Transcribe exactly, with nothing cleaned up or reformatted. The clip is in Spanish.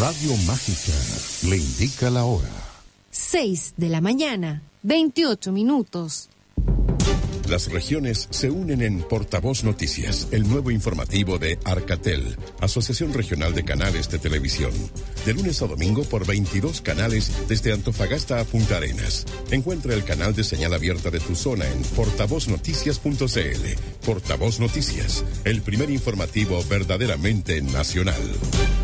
Radio Mágica le indica la hora. seis de la mañana, veintiocho minutos. Las regiones se unen en Portavoz Noticias, el nuevo informativo de Arcatel, Asociación Regional de Canales de Televisión. De lunes a domingo por veintidós canales desde Antofagasta a Punta Arenas. Encuentra el canal de señal abierta de tu zona en portavoz noticias punto c l. Portavoz Noticias, el primer informativo verdaderamente nacional.